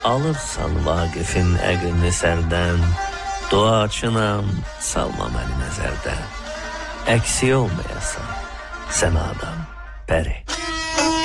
Alırsan Vaqifin əqlini sərdən, duaçınam, salma məni nəzərdən. Əksi olmayasan, sən adam, pəri.